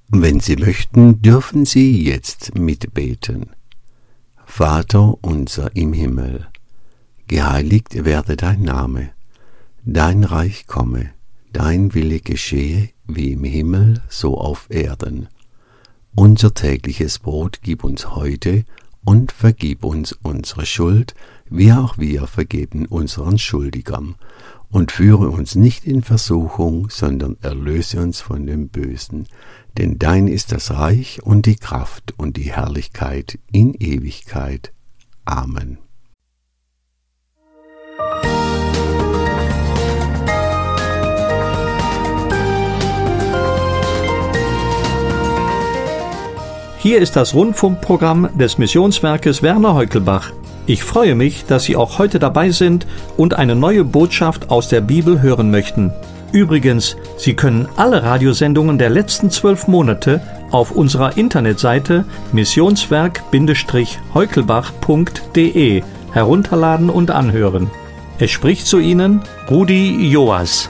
Wenn Sie möchten, dürfen Sie jetzt mitbeten. Vater unser im Himmel, geheiligt werde dein Name, dein Reich komme, dein Wille geschehe, wie im Himmel, so auf Erden. Unser tägliches Brot gib uns heute und vergib uns unsere Schuld, wie auch wir vergeben unseren Schuldigern. Und führe uns nicht in Versuchung, sondern erlöse uns von dem Bösen. Denn dein ist das Reich und die Kraft und die Herrlichkeit in Ewigkeit. Amen. Hier ist das Rundfunkprogramm des Missionswerkes Werner Heukelbach. Ich freue mich, dass Sie auch heute dabei sind und eine neue Botschaft aus der Bibel hören möchten. Übrigens, Sie können alle Radiosendungen der letzten 12 Monate auf unserer Internetseite missionswerk-heukelbach.de herunterladen und anhören. Es spricht zu Ihnen Rudi Joas.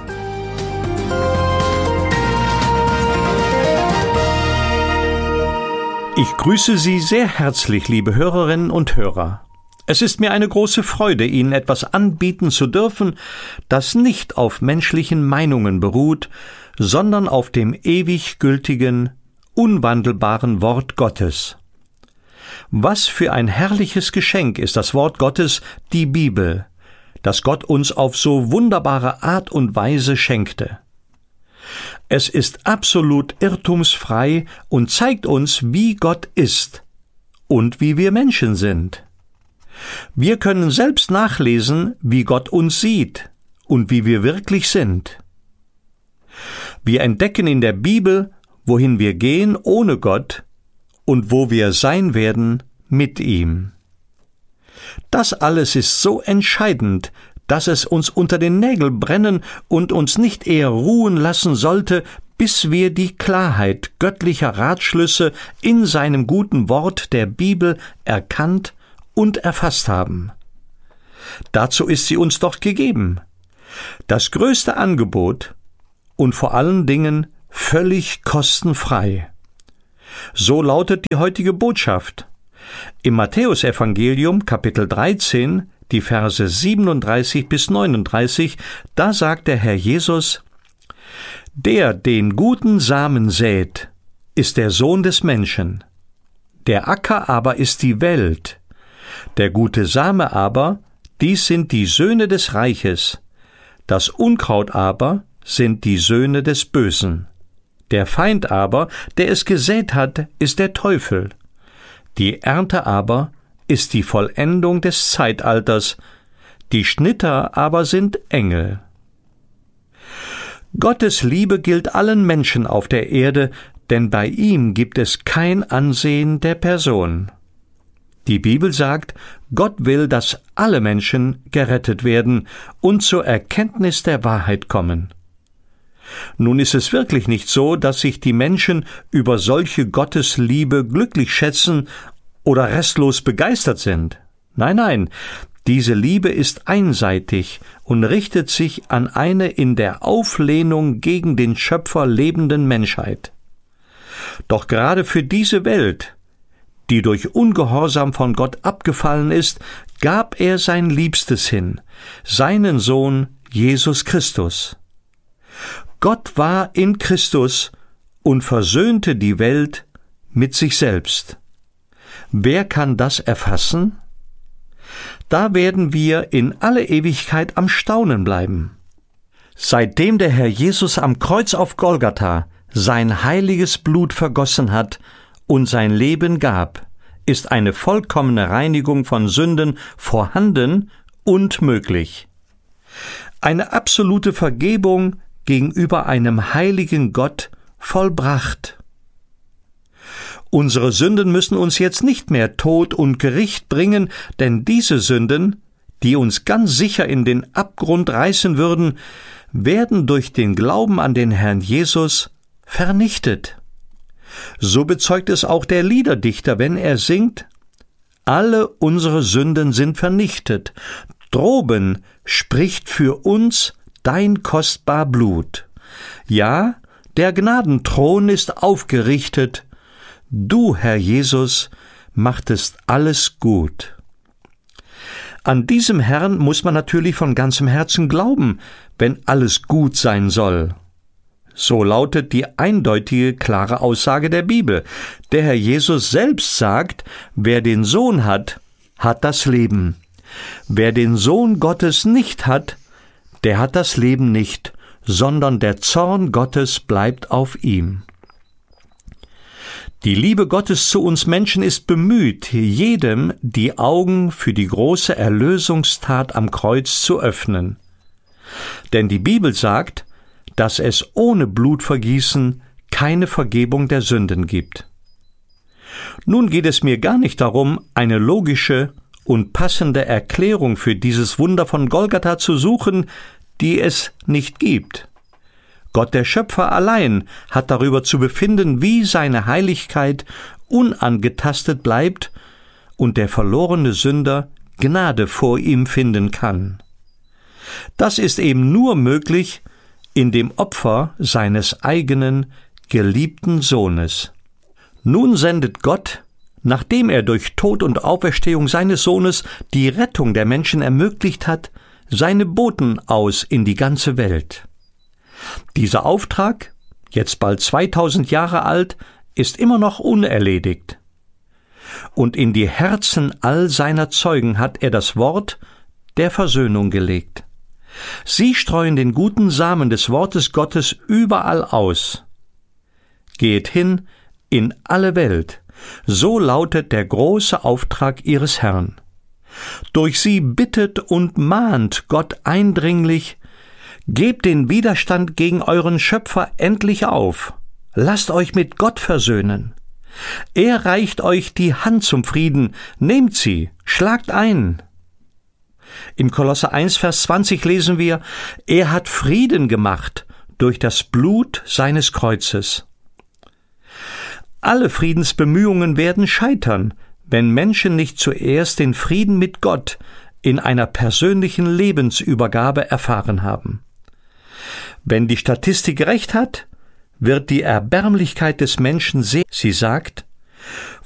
Ich grüße Sie sehr herzlich, liebe Hörerinnen und Hörer. Es ist mir eine große Freude, Ihnen etwas anbieten zu dürfen, das nicht auf menschlichen Meinungen beruht, sondern auf dem ewig gültigen, unwandelbaren Wort Gottes. Was für ein herrliches Geschenk ist das Wort Gottes, die Bibel, das Gott uns auf so wunderbare Art und Weise schenkte. Es ist absolut irrtumsfrei und zeigt uns, wie Gott ist und wie wir Menschen sind. Wir können selbst nachlesen, wie Gott uns sieht und wie wir wirklich sind. Wir entdecken in der Bibel, wohin wir gehen ohne Gott und wo wir sein werden mit ihm. Das alles ist so entscheidend, dass es uns unter den Nägeln brennen und uns nicht eher ruhen lassen sollte, bis wir die Klarheit göttlicher Ratschlüsse in seinem guten Wort der Bibel erkannt und erfasst haben. Dazu ist sie uns doch gegeben. Das größte Angebot und vor allen Dingen völlig kostenfrei. So lautet die heutige Botschaft. Im Matthäusevangelium Kapitel 13, die Verse 37 bis 39, da sagt der Herr Jesus: Der den guten Samen sät, ist der Sohn des Menschen. Der Acker aber ist die Welt. Der gute Same aber, dies sind die Söhne des Reiches. Das Unkraut aber sind die Söhne des Bösen. Der Feind aber, der es gesät hat, ist der Teufel. Die Ernte aber ist die Vollendung des Zeitalters. Die Schnitter aber sind Engel. Gottes Liebe gilt allen Menschen auf der Erde, denn bei ihm gibt es kein Ansehen der Person. Die Bibel sagt, Gott will, dass alle Menschen gerettet werden und zur Erkenntnis der Wahrheit kommen. Nun ist es wirklich nicht so, dass sich die Menschen über solche Gottesliebe glücklich schätzen oder restlos begeistert sind. Nein, diese Liebe ist einseitig und richtet sich an eine in der Auflehnung gegen den Schöpfer lebenden Menschheit. Doch gerade für diese Welt, die durch Ungehorsam von Gott abgefallen ist, gab er sein Liebstes hin, seinen Sohn Jesus Christus. Gott war in Christus und versöhnte die Welt mit sich selbst. Wer kann das erfassen? Da werden wir in alle Ewigkeit am Staunen bleiben. Seitdem der Herr Jesus am Kreuz auf Golgatha sein heiliges Blut vergossen hat und sein Leben gab, ist eine vollkommene Reinigung von Sünden vorhanden und möglich. Eine absolute Vergebung gegenüber einem heiligen Gott vollbracht. Unsere Sünden müssen uns jetzt nicht mehr Tod und Gericht bringen, denn diese Sünden, die uns ganz sicher in den Abgrund reißen würden, werden durch den Glauben an den Herrn Jesus vernichtet. So bezeugt es auch der Liederdichter, wenn er singt: Alle unsere Sünden sind vernichtet, droben spricht für uns dein kostbar Blut. Ja, Der Gnadenthron ist aufgerichtet. Du, Herr Jesus, machtest alles gut. An diesem Herrn muss man natürlich von ganzem Herzen glauben, wenn alles gut sein soll. So lautet die eindeutige, klare Aussage der Bibel. Der Herr Jesus selbst sagt, wer den Sohn hat, hat das Leben. Wer den Sohn Gottes nicht hat, der hat das Leben nicht, sondern der Zorn Gottes bleibt auf ihm. Die Liebe Gottes zu uns Menschen ist bemüht, jedem die Augen für die große Erlösungstat am Kreuz zu öffnen. Denn die Bibel sagt, dass es ohne Blutvergießen keine Vergebung der Sünden gibt. Nun geht es mir gar nicht darum, eine logische und passende Erklärung für dieses Wunder von Golgatha zu suchen, die es nicht gibt. Gott der Schöpfer allein hat darüber zu befinden, wie seine Heiligkeit unangetastet bleibt und der verlorene Sünder Gnade vor ihm finden kann. Das ist eben nur möglich in dem Opfer seines eigenen, geliebten Sohnes. Nun sendet Gott, nachdem er durch Tod und Auferstehung seines Sohnes die Rettung der Menschen ermöglicht hat, seine Boten aus in die ganze Welt. Dieser Auftrag, jetzt bald 2000 Jahre alt, ist immer noch unerledigt. Und in die Herzen all seiner Zeugen hat er das Wort der Versöhnung gelegt. Sie streuen den guten Samen des Wortes Gottes überall aus. Geht hin in alle Welt, so lautet der große Auftrag ihres Herrn. Durch sie bittet und mahnt Gott eindringlich: Gebt den Widerstand gegen euren Schöpfer endlich auf. Lasst euch mit Gott versöhnen. Er reicht euch die Hand zum Frieden. Nehmt sie, schlagt ein. Im Kolosser 1, Vers 20 lesen wir: Er hat Frieden gemacht durch das Blut seines Kreuzes. Alle Friedensbemühungen werden scheitern, wenn Menschen nicht zuerst den Frieden mit Gott in einer persönlichen Lebensübergabe erfahren haben. Wenn die Statistik recht hat, wird die Erbärmlichkeit des Menschen sehen. Sie sagt: